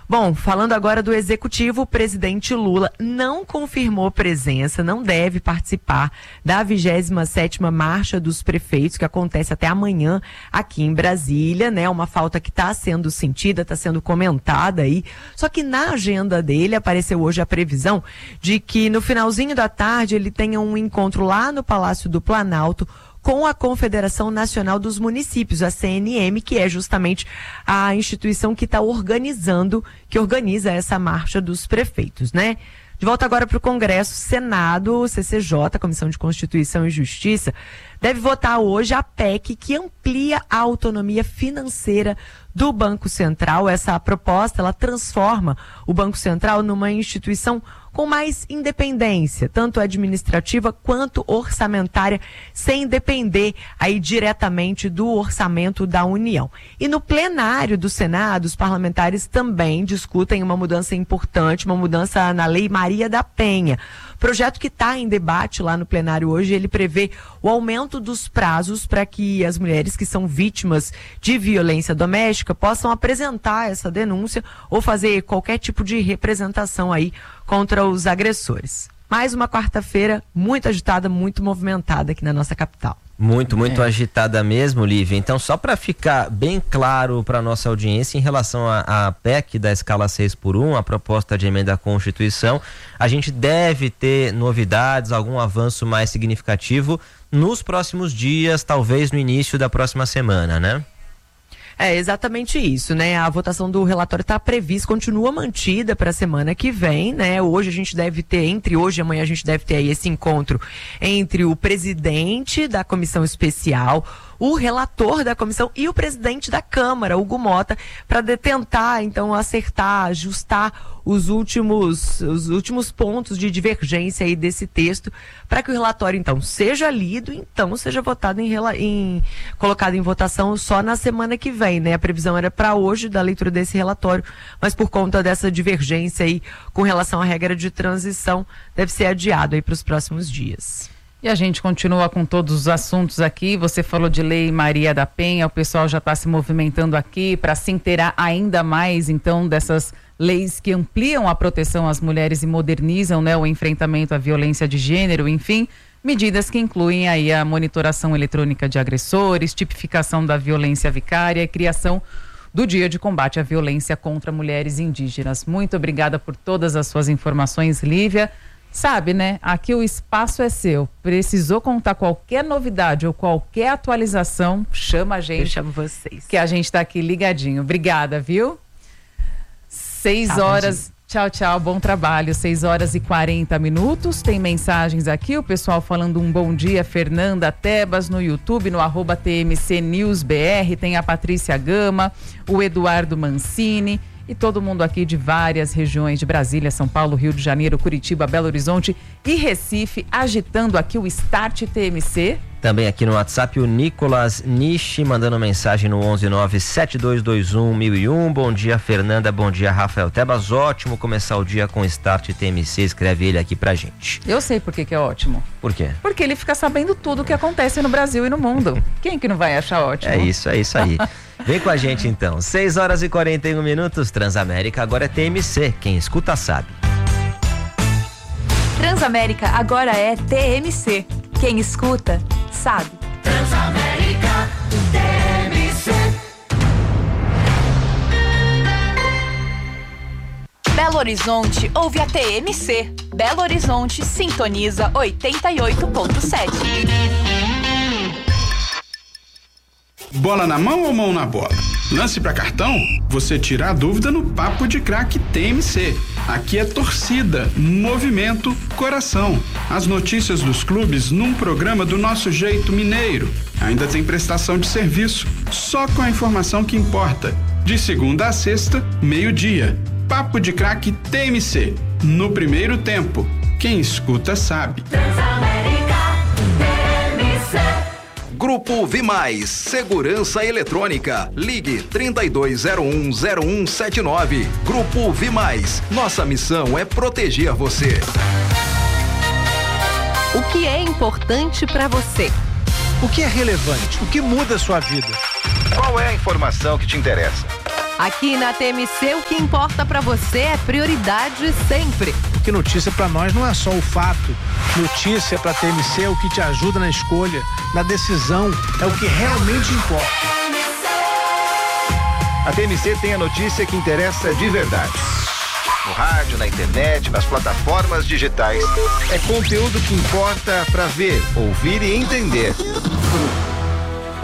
Bom, falando agora do Executivo, o presidente Lula não confirmou presença, não deve participar da 27ª Marcha dos Prefeitos, que acontece até amanhã aqui em Brasília, né? Uma falta que está sendo sentida, está sendo comentada aí. Só que na agenda dele apareceu hoje a previsão de que no finalzinho da tarde ele tenha um encontro lá no Palácio do Planalto com a Confederação Nacional dos Municípios, a CNM, que é justamente a instituição que está que organiza essa marcha dos prefeitos, né? De volta agora para o Congresso, Senado, CCJ, Comissão de Constituição e Justiça, deve votar hoje a PEC que amplia a autonomia financeira do Banco Central. Essa proposta, ela transforma o Banco Central numa instituição com mais independência, tanto administrativa quanto orçamentária, sem depender aí diretamente do orçamento da União. E no plenário do Senado, os parlamentares também discutem uma mudança importante, uma mudança na Lei Maria da Penha. Projeto que está em debate lá no plenário hoje, ele prevê o aumento dos prazos para que as mulheres que são vítimas de violência doméstica possam apresentar essa denúncia ou fazer qualquer tipo de representação aí contra os agressores. Mais uma quarta-feira muito agitada, muito movimentada aqui na nossa capital. Muito agitada mesmo, Lívia. Então, só para ficar bem claro para nossa audiência em relação à PEC da escala 6x1, a proposta de emenda à Constituição, a gente deve ter novidades, algum avanço mais significativo nos próximos dias, talvez no início da próxima semana, né? É exatamente isso, né? A votação do relatório está prevista, continua mantida para a semana que vem, né? Hoje a gente deve ter, entre hoje e amanhã a gente deve ter aí esse encontro entre o presidente da comissão especial, o relator da comissão e o presidente da Câmara, Hugo Mota, para tentar, então, acertar, ajustar os últimos pontos de divergência aí desse texto, para que o relatório, então, seja lido, então, seja votado colocado em votação só na semana que vem, né? A previsão era para hoje da leitura desse relatório, mas por conta dessa divergência aí com relação à regra de transição, deve ser adiado aí para os próximos dias. E a gente continua com todos os assuntos aqui. Você falou de Lei Maria da Penha, o pessoal já está se movimentando aqui para se inteirar ainda mais, então, dessas leis que ampliam a proteção às mulheres e modernizam, né, o enfrentamento à violência de gênero, enfim, medidas que incluem aí a monitoração eletrônica de agressores, tipificação da violência vicária e criação do Dia de Combate à Violência contra Mulheres Indígenas. Muito obrigada por todas as suas informações, Lívia. Sabe, né? Aqui o espaço é seu. Precisou contar qualquer novidade ou qualquer atualização, chama a gente. Eu chamo vocês. Que a gente tá aqui ligadinho. Obrigada, viu? 6 horas. Tchau, bom trabalho. 6h40. Tem mensagens aqui, o pessoal falando um bom dia. Fernanda Tebas no YouTube, no @TMC News BR. Tem a Patrícia Gama, o Eduardo Mancini. E todo mundo aqui de várias regiões de Brasília, São Paulo, Rio de Janeiro, Curitiba, Belo Horizonte e Recife, agitando aqui o Start TMC. Também aqui no WhatsApp o Nicolas Nishi mandando mensagem no 11972211001. Bom dia, Fernanda. Bom dia, Rafael Tebas. Ótimo começar o dia com Start TMC. Escreve ele aqui pra gente. Eu sei por que é ótimo. Por quê? Porque ele fica sabendo tudo o que acontece no Brasil e no mundo. Quem que não vai achar ótimo? É isso aí. Vem com a gente então. 6h41. Transamérica agora é TMC. Quem escuta sabe. Transamérica agora é TMC. Quem escuta sabe. Transamérica TMC. Belo Horizonte ouve a TMC. Belo Horizonte sintoniza 88.7. Bola na mão ou mão na bola? Lance pra cartão? Você tira a dúvida no Papo de Craque TMC. Aqui é torcida, movimento, coração. As notícias dos clubes num programa do nosso jeito mineiro. Ainda tem prestação de serviço, só com a informação que importa. De segunda a sexta, meio-dia. Papo de Craque TMC. No primeiro tempo. Quem escuta sabe. Grupo Vimais, Segurança Eletrônica. Ligue 32010179. Grupo Vimais. Nossa missão é proteger você. O que é importante para você? O que é relevante? O que muda a sua vida? Qual é a informação que te interessa? Aqui na TMC, o que importa pra você é prioridade sempre. Porque notícia pra nós não é só o fato. Notícia pra TMC é o que te ajuda na escolha, na decisão, é o que realmente importa. A TMC tem a notícia que interessa de verdade. No rádio, na internet, nas plataformas digitais. É conteúdo que importa pra ver, ouvir e entender.